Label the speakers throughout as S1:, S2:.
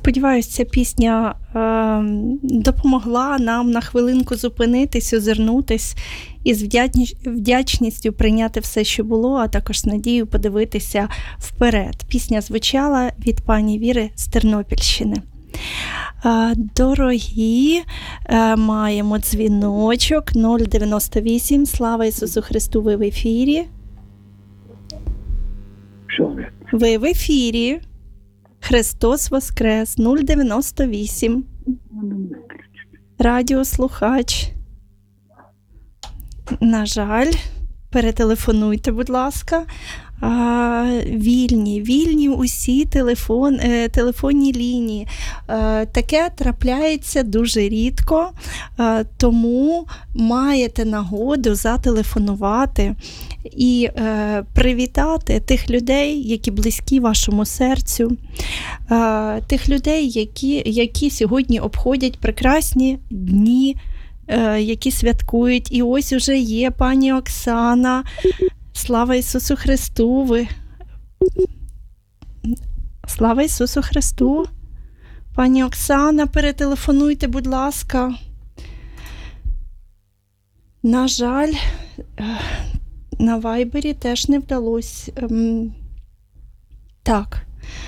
S1: Сподіваюсь, ця пісня допомогла нам на хвилинку зупинитись, озирнутись і з вдячністю прийняти все, що було, а також з надією подивитися вперед. Пісня звучала від пані Віри з Тернопільщини. Дорогі, маємо дзвіночок 098. Слава Ісусу Христу, ви в ефірі. Ви в ефірі. Христос Воскрес, 098. Радіослухач. На жаль, перетелефонуйте, будь ласка. Вільні усі телефонні лінії. Таке трапляється дуже рідко, тому маєте нагоду зателефонувати і привітати тих людей, які близькі вашому серцю, тих людей, які сьогодні обходять прекрасні дні, які святкують. І ось уже є пані Оксана. Слава Ісусу Христу! Слава Ісусу Христу! Пані Оксана, перетелефонуйте, будь ласка. На жаль, на Вайбері теж не вдалося. Так,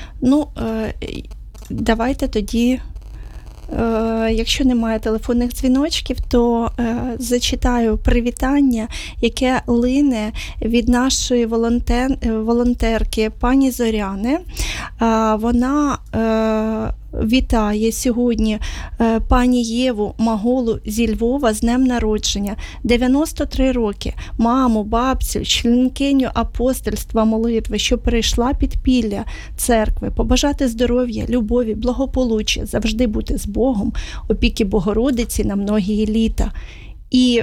S1: давайте тоді, якщо немає телефонних дзвіночків, то зачитаю привітання, яке лине від нашої волонтерки пані Зоряни. Вона вітає сьогодні пані Єву Маголу зі Львова з днем народження. 93 роки. Маму, бабцю, членкиню апостольства молитви, що перейшла підпілля церкви. Побажати здоров'я, любові, благополуччя, завжди бути з Богом, опіки Богородиці на многії літа. І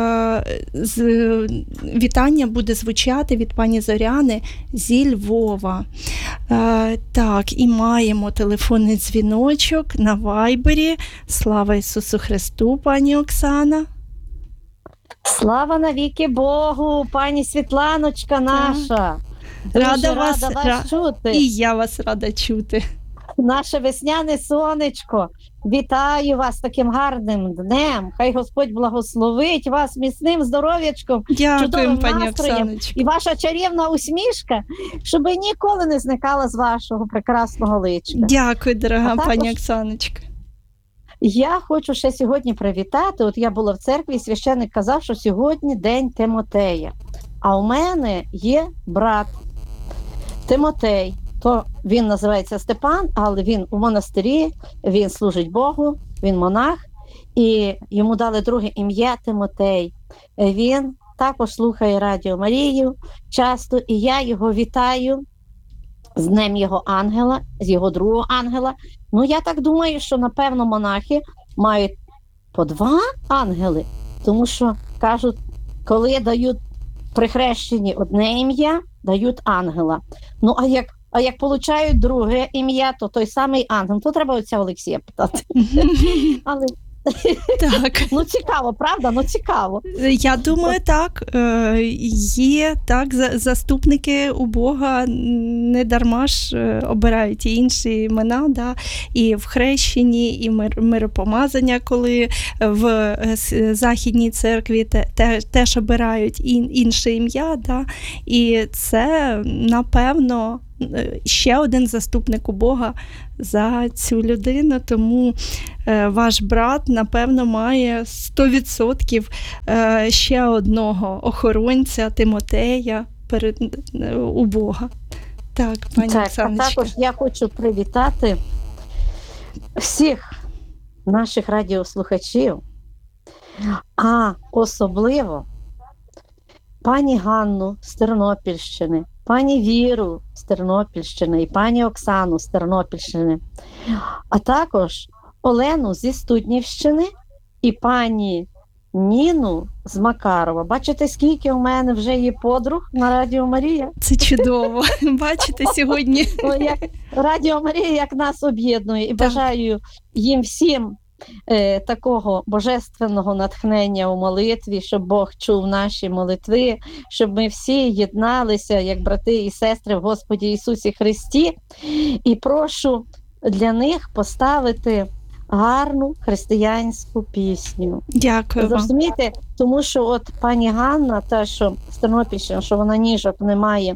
S1: вітання буде звучати від пані Зоряни зі Львова. Так, і маємо телефонний дзвіночок на Вайбері. Слава Ісусу Христу, пані Оксана.
S2: Слава навіки Богу, пані Світланочка наша.
S1: Рада вас
S2: чути.
S1: І я вас рада чути.
S2: Наше весняне сонечко. Вітаю вас таким гарним днем. Хай Господь благословить вас міцним здоров'ячком, чудовим настроєм. І ваша чарівна усмішка, щоб ніколи не зникала з вашого прекрасного личка.
S1: Дякую, дорога пані Оксаночка.
S2: Я хочу ще сьогодні привітати. От я була в церкві, і священник казав, що сьогодні день Тимотея. А у мене є брат Тимотей. То він називається Степан, але він у монастирі, він служить Богу, він монах, і йому дали друге ім'я Тимотей. Він також слухає Радіо Марію часто, і я його вітаю з днем його ангела, з його другого ангела. Я так думаю, що, напевно, монахи мають по 2 ангели, тому що, кажуть, коли дають при хрещенні одне ім'я, дають ангела. А як получають друге ім'я, то той самий ангел. То треба отця Олексія питати. Але
S1: так.
S2: Цікаво, правда? Цікаво.
S1: Я думаю, так. Є так, заступники у Бога не дарма ж обирають і інші імена, да? І в хрещенні, і миропомазання, коли в Західній церкві теж обирають інше ім'я. Да? І це, напевно, ще один заступник у Бога за цю людину, тому ваш брат, напевно, має 100% ще одного охоронця Тимотея у Бога. Так, пані Оксаночка.
S2: А також я хочу привітати всіх наших радіослухачів, а особливо пані Ганну з Тернопільщини, пані Віру з Тернопільщини і пані Оксану з Тернопільщини, а також Олену зі Студнівщини і пані Ніну з Макарова. Бачите, скільки у мене вже є подруг на Радіо Марія?
S1: Це чудово. Бачите, сьогодні.
S2: Радіо Марія як нас об'єднує. І бажаю їм всім такого божественного натхнення у молитві, щоб Бог чув наші молитви, щоб ми всі єдналися як брати і сестри в Господі Ісусі Христі. І прошу для них поставити гарну християнську пісню.
S1: Дякую вам.
S2: Розумієте, тому що от пані Ганна, та, що з Тернопільщини, що вона ніжок не має,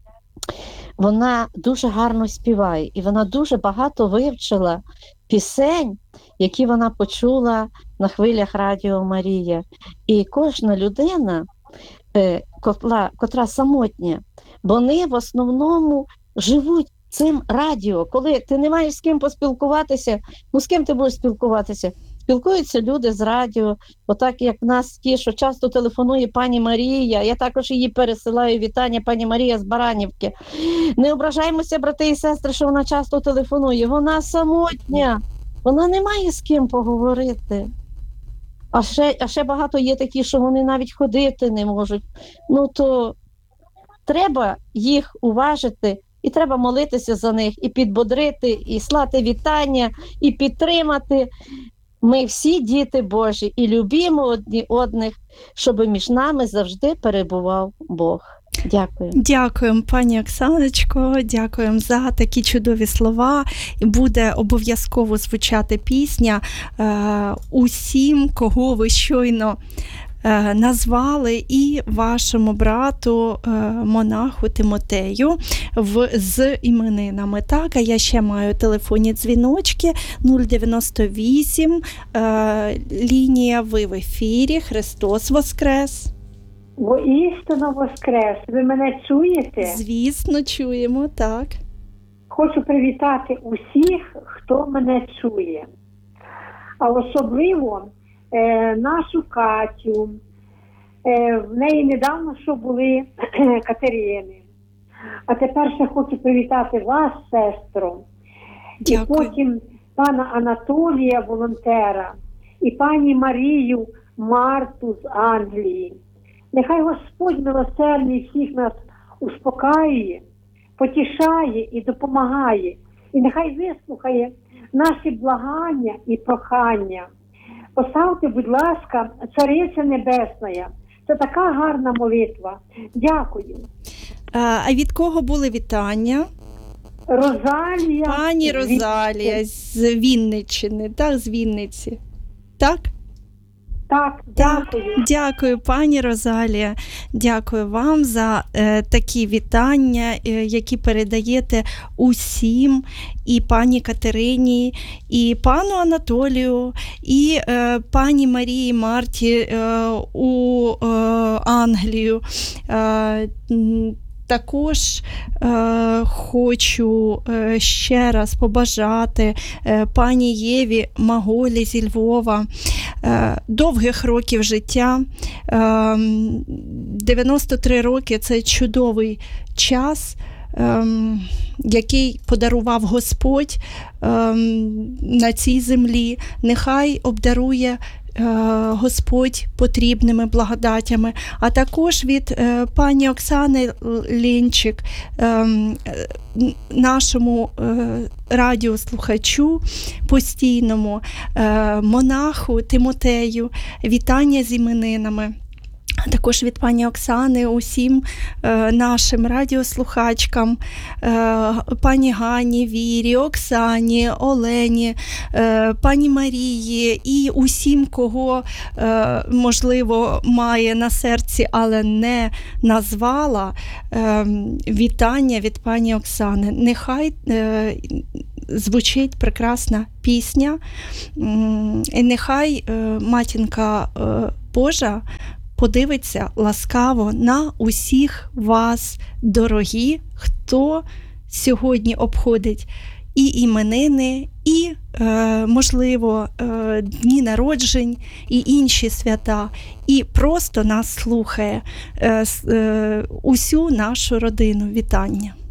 S2: вона дуже гарно співає, і вона дуже багато вивчила пісень, які вона почула на хвилях Радіо Марія. І кожна людина, котра самотня, вони в основному живуть цим радіо. Коли ти не маєш з ким поспілкуватися, ну з ким ти будеш спілкуватися? Спілкуються люди з радіо, отак як в нас ті, що часто телефонує пані Марія, я також її пересилаю вітання, пані Марія з Баранівки. Не ображаємося, брати і сестри, що вона часто телефонує, вона самотня, вона не має з ким поговорити. А ще багато є такі, що вони навіть ходити не можуть. Ну то треба їх уважити, і треба молитися за них, і підбодрити, і слати вітання, і підтримати. Ми всі діти Божі і любимо одні одних, щоб між нами завжди перебував Бог. Дякую.
S1: Дякуємо, пані Оксаночко, дякуємо за такі чудові слова. І буде обов'язково звучати пісня усім, кого ви щойно назвали, і вашому брату монаху Тимотею з іменинами. Так, а я ще маю телефонні дзвіночки 098, лінія, ви в ефірі, Христос Воскрес.
S3: Воістину воскрес. Ви мене чуєте?
S1: Звісно, чуємо, так.
S3: Хочу привітати усіх, хто мене чує. А особливо нашу Катю. В неї недавно що були Катерини. А тепер ще хочу привітати вас, сестро.
S1: Дякую.
S3: І потім пана Анатолія, волонтера, і пані Марію Марту з Англії. Нехай Господь милосердний всіх нас успокаює, потішає і допомагає. І нехай вислухає наші благання і прохання. Поставте, будь ласка, Цариця Небесна. Це така гарна молитва. Дякую.
S1: А від кого були вітання?
S3: Розалія.
S1: Пані Розалія з Вінниччини, так, з Вінниці. Так?
S3: Так, дякую.
S1: Дякую, пані Розалія. Дякую вам за такі вітання, які передаєте усім, і пані Катерині, і пану Анатолію, і пані Марії Марті у Англію. Також хочу ще раз побажати пані Єві Маголі зі Львова довгих років життя. 93 роки – це чудовий час, який подарував Господь на цій землі. Нехай обдарує Господь потрібними благодатями, а також від пані Оксани Лінчик, нашому радіослухачу постійному, монаху Тимотею, вітання з іменинами. Також від пані Оксани усім нашим радіослухачкам, пані Гані, Вірі, Оксані, Олені, пані Марії і усім, кого, можливо, має на серці, але не назвала, вітання від пані Оксани. Нехай звучить прекрасна пісня, і нехай Матінка Божа подивиться ласкаво на усіх вас, дорогі, хто сьогодні обходить і іменини, і, можливо, дні народжень, і інші свята, і просто нас слухає, усю нашу родину. Вітання.